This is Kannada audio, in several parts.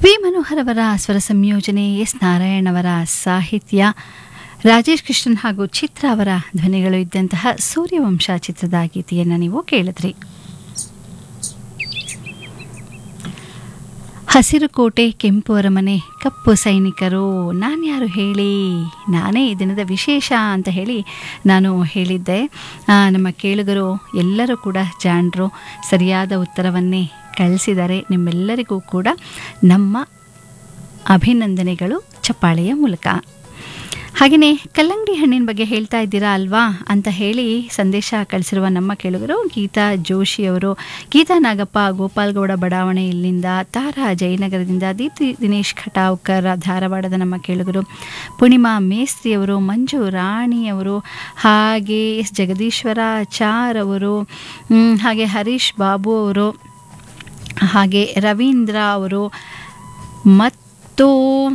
ವಿ ಮನೋಹರ್ ಅವರ ಸ್ವರ ಸಂಯೋಜನೆ, ಎಸ್ ನಾರಾಯಣ್ ಅವರ ಸಾಹಿತ್ಯ, ರಾಜೇಶ್ ಕೃಷ್ಣನ್ ಹಾಗೂ ಚಿತ್ರ ಅವರ ಧ್ವನಿಗಳು ಇದ್ದಂತಹ ಸೂರ್ಯವಂಶ ಚಿತ್ರದ ಗೀತೆಯನ್ನು ನೀವು ಕೇಳಿದ್ರಿ. ಹಸಿರು ಕೋಟೆ, ಕೆಂಪು ಅರಮನೆ, ಕಪ್ಪು ಸೈನಿಕರು, ನಾನ್ಯಾರು ಹೇಳಿ, ನಾನೇ ಈ ದಿನದ ವಿಶೇಷ ಅಂತ ಹೇಳಿ ನಾನು ಹೇಳಿದ್ದೆ. ನಮ್ಮ ಕೇಳುಗರು ಎಲ್ಲರೂ ಕೂಡ ಜಾಣರು, ಸರಿಯಾದ ಉತ್ತರವನ್ನೇ ಕಳಿಸಿದ್ದಾರೆ. ನಿಮ್ಮೆಲ್ಲರಿಗೂ ಕೂಡ ನಮ್ಮ ಅಭಿನಂದನೆಗಳು ಚಪ್ಪಾಳೆಯ ಮೂಲಕ. ಹಾಗೆಯೇ ಕಲ್ಲಂಗಡಿ ಹಣ್ಣಿನ ಬಗ್ಗೆ ಹೇಳ್ತಾ ಇದ್ದೀರಾ ಅಲ್ವಾ ಅಂತ ಹೇಳಿ ಸಂದೇಶ ಕಳಿಸಿರುವ ನಮ್ಮ ಕೇಳುಗರು ಗೀತಾ ಜೋಶಿಯವರು, ಗೀತಾ ನಾಗಪ್ಪ ಗೋಪಾಲ್ಗೌಡ ಬಡಾವಣೆ ಇಲ್ಲಿಂದ, ತಾರಾ ಜಯನಗರದಿಂದ, ದೀಪ್ತಿ ದಿನೇಶ್ ಖಟಾವ್ಕರ್ ಧಾರವಾಡದ ನಮ್ಮ ಕೇಳುಗರು, ಪೂರ್ಣಿಮಾ ಮೇಸ್ತ್ರಿಯವರು, ಮಂಜು ರಾಣಿಯವರು, ಹಾಗೆ ಎಸ್ ಜಗದೀಶ್ವರ ಚಾರ್ ಅವರು, ಹಾಗೆ ಹರೀಶ್ ಬಾಬು ಅವರು, ಹಾಗೆ ರವೀಂದ್ರ ಅವರು, ಮತ್ತು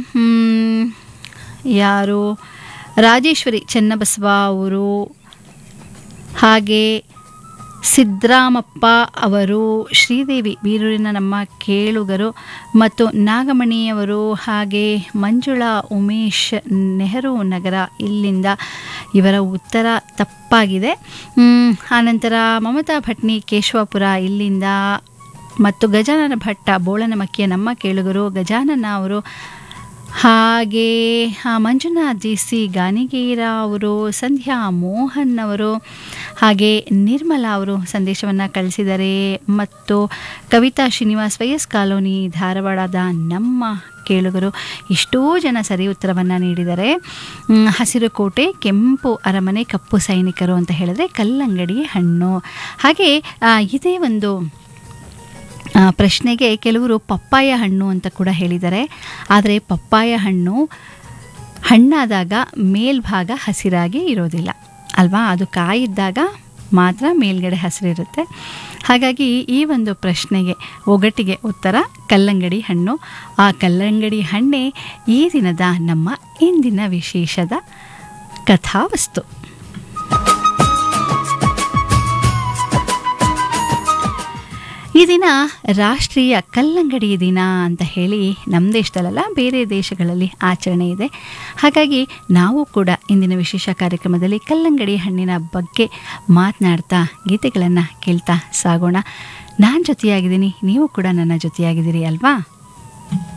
ಯಾರು ರಾಜೇಶ್ವರಿ ಚೆನ್ನಬಸವ ಅವರು, ಹಾಗೆ ಸಿದ್ರಾಮಪ್ಪ ಅವರು, ಶ್ರೀದೇವಿ ಬೀರೂರಿನ ನಮ್ಮ ಕೇಳುಗರು, ಮತ್ತು ನಾಗಮಣಿಯವರು, ಹಾಗೆ ಮಂಜುಳಾ ಉಮೇಶ್ ನೆಹರು ನಗರ ಇಲ್ಲಿಂದ. ಇವರ ಉತ್ತರ ತಪ್ಪಾಗಿದೆ. ಆನಂತರ ಮಮತಾ ಭಟ್ನಿ ಕೇಶವಪುರ ಇಲ್ಲಿಂದ, ಮತ್ತು ಗಜಾನನ ಭಟ್ಟ ಬೋಳನಮಕ್ಕಿಯ ನಮ್ಮ ಕೇಳುಗರು ಗಜಾನನ ಅವರು, ಹಾಗೆ ಮಂಜುನಾಥ್ ಜಿ ಸಿ ಗಾನಿಗೇರ ಅವರು, ಸಂಧ್ಯಾ ಮೋಹನ್ ಅವರು, ಹಾಗೆ ನಿರ್ಮಲಾ ಅವರು ಸಂದೇಶವನ್ನು ಕಳಿಸಿದ್ದಾರೆ. ಮತ್ತು ಕವಿತಾ ಶ್ರೀನಿವಾಸ್ ವೈಎಸ್ ಕಾಲೋನಿ ಧಾರವಾಡದ ನಮ್ಮ ಕೇಳುಗರು ಇಷ್ಟೋ ಜನ ಸರಿ ಉತ್ತರವನ್ನು ನೀಡಿದ್ದಾರೆ. ಹಸಿರು ಕೋಟೆ, ಕೆಂಪು ಅರಮನೆ, ಕಪ್ಪು ಸೈನಿಕರು ಅಂತ ಹೇಳಿದ್ರೆ ಕಲ್ಲಂಗಡಿ ಹಣ್ಣು. ಹಾಗೆ ಇದೇ ಒಂದು ಪ್ರಶ್ನೆಗೆ ಕೆಲವರು ಪಪ್ಪಾಯ ಹಣ್ಣು ಅಂತ ಕೂಡ ಹೇಳಿದ್ದಾರೆ. ಆದರೆ ಪಪ್ಪಾಯ ಹಣ್ಣು ಹಣ್ಣಾದಾಗ ಮೇಲ್ಭಾಗ ಹಸಿರಾಗಿ ಇರೋದಿಲ್ಲ ಅಲ್ವಾ, ಅದು ಕಾಯಿದ್ದಾಗ ಮಾತ್ರ ಮೇಲ್ಗಡೆ ಹಸಿರಿರುತ್ತೆ. ಹಾಗಾಗಿ ಈ ಒಂದು ಪ್ರಶ್ನೆಗೆ ಒಗಟಿಗೆ ಉತ್ತರ ಕಲ್ಲಂಗಡಿ ಹಣ್ಣು. ಆ ಕಲ್ಲಂಗಡಿ ಹಣ್ಣೇ ಈ ದಿನದ ನಮ್ಮ ಇಂದಿನ ವಿಶೇಷದ ಕಥಾವಸ್ತು. ಈ ದಿನ ರಾಷ್ಟ್ರೀಯ ಕಲ್ಲಂಗಡಿ ದಿನ ಅಂತ ಹೇಳಿ ನಮ್ಮ ದೇಶದಲ್ಲ ಬೇರೆ ದೇಶಗಳಲ್ಲಿ ಆಚರಣೆ ಇದೆ. ಹಾಗಾಗಿ ನಾವು ಕೂಡ ಇಂದಿನ ವಿಶೇಷ ಕಾರ್ಯಕ್ರಮದಲ್ಲಿ ಕಲ್ಲಂಗಡಿ ಹಣ್ಣಿನ ಬಗ್ಗೆ ಮಾತನಾಡ್ತಾ ಗೀತೆಗಳನ್ನು ಕೇಳ್ತಾ ಸಾಗೋಣ. ನಾನು ಜೊತೆಯಾಗಿದ್ದೀನಿ, ನೀವು ಕೂಡ ನನ್ನ ಜೊತೆಯಾಗಿದ್ದೀರಿ ಅಲ್ವಾ.